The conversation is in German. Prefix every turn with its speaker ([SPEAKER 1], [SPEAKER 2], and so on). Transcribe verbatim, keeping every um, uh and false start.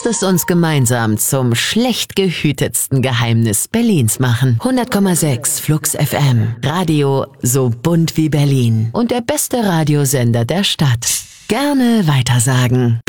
[SPEAKER 1] Lasst es uns gemeinsam zum schlecht gehütetsten Geheimnis Berlins machen. hundert Komma sechs Flux F M. Radio so bunt wie Berlin. Und der beste Radiosender der Stadt. Gerne weitersagen.